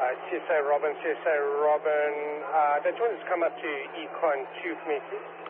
CSA Robin. That joint has come up to Econ 2 for me, please.